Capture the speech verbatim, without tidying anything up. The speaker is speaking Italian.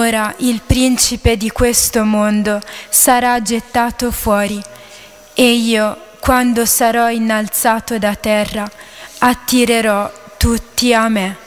Ora il principe di questo mondo sarà gettato fuori, e io, quando sarò innalzato da terra, attirerò tutti a me.